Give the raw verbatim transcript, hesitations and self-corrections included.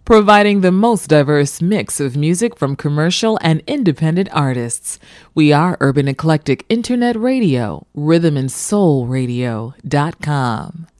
providing the most diverse mix of music from commercial and independent artists. We are Urban Eclectic Internet Radio, rhythm and soul radio dot com.